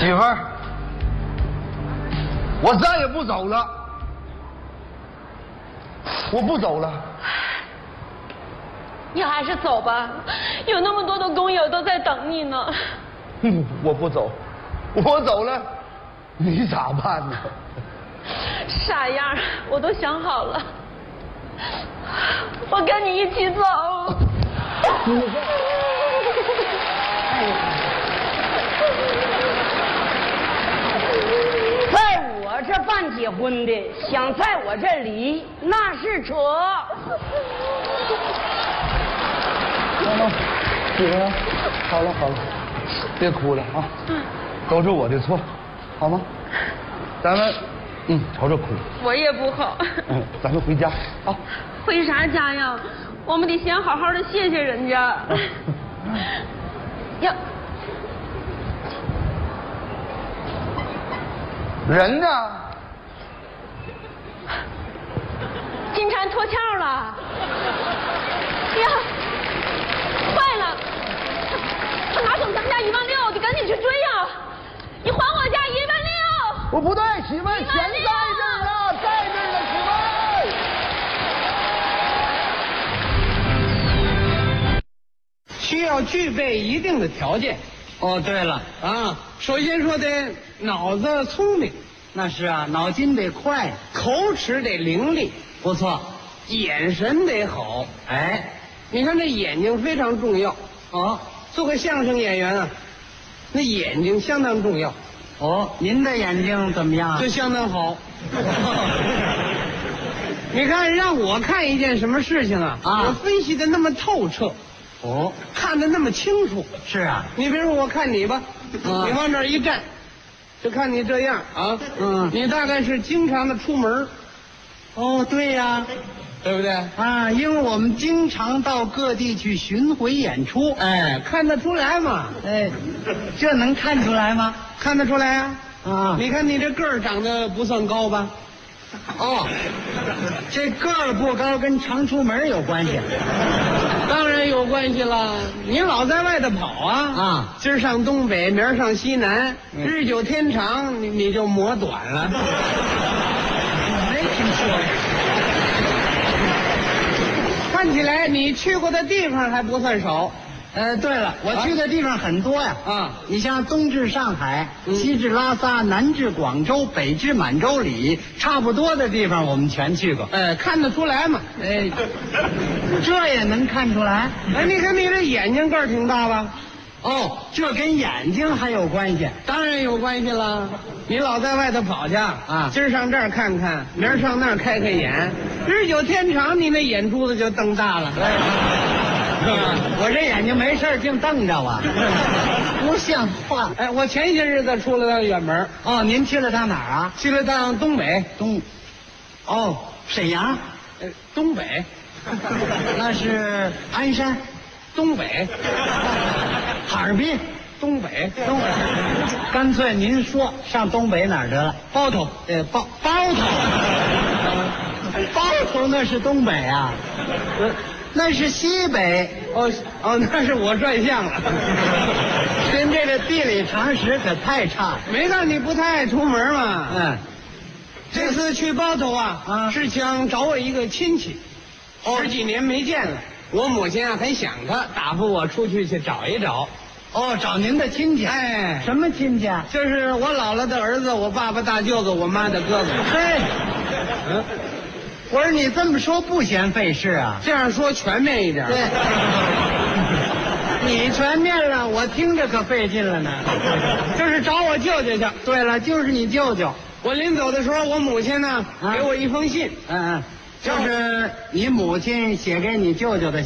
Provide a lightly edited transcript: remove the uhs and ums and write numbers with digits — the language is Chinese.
媳妇儿，我再也不走了，我不走了。 你还是走吧，有那么多的工友都在等你呢。 我不走，我走了，你咋办呢？ 傻样，我都想好了，我跟你一起走。 在我这办结婚的，想在我这离，那是扯。 媳妇儿，好了好了，别哭了啊，都是我的错，好吗？咱们瞅着哭。 我也不好。 咱们回家啊。 回啥家呀？我们得先好好的谢谢人家。呀， 人呢？ 金蝉脱壳了。呀，坏了！他拿走咱们家16000，得赶紧去追呀！你还我家16000！ 我不对，媳妇儿，钱在这儿呢，在这儿呢，媳妇儿。 需要具备一定的条件。 哦，对了啊，首先说得脑子聪明， 那是啊，脑筋得快， 口齿得伶俐， 不错。 眼神得好。 哎， 你看这眼睛非常重要。 哦， 做个相声演员啊，那眼睛相当重要。 哦，您的眼睛怎么样？ 就相当好。你看，让我看一件什么事情啊，我分析的那么透彻。 哦， 看得那么清楚。 是啊， 你比如说我看你吧，你往这儿一站，就看你这样啊，你大概是经常的出门。 哦，对呀， 对不对啊？因为我们经常到各地去巡回演出。 哎，看得出来嘛？ 哎，这能看出来吗？ 看得出来啊。 啊， 你看你这个儿长得不算高吧？ 哦，这个儿不高跟常出门有关系。 当然有关系了。你老在外头跑啊，今儿上东北，明儿上西南，日久天长，你就磨短了。 没听说。 看起来你去过的地方还不算少。 对了，我去的地方很多呀。你像东至上海，西至拉萨，南至广州，北至满洲里，差不多的地方我们全去过。 看得出来嘛？ 这也能看出来。 你看你这眼睛个儿挺大吧？ 哦，这跟眼睛还有关系？ 当然有关系了。你老在外头跑去啊，今儿上这儿看看，明儿上那儿开开眼，日久天长，你那眼珠子就瞪大了。 我这眼睛没事净瞪着我，不像话。 我前些日子出了趟远门。 哦，您去了趟哪儿啊？ 去了趟东北。 哦，沈阳。 东北。 那是鞍山。 东北。 哈尔滨。 东北。 干脆您说上东北哪儿得了？ 包头。 包头。包头那是东北啊。那是西北。 那是我转向了。 您这个地理常识可太差了。 没看你不太爱出门嘛。这次去包头是想找我一个亲戚，10几年没见了。我母亲很想他，打发我出去找一找。 找您的亲戚。什么亲戚啊？ 就是我姥姥的儿子，我爸爸大舅子，我妈的哥哥。 我说你这么说不嫌费事啊？ 这样说全面一点。 对，你全面了，我听着可费劲了呢。 就是找我舅舅去。 对了，就是你舅舅。 我临走的时候，我母亲呢给我一封信。 就是你母亲写给你舅舅的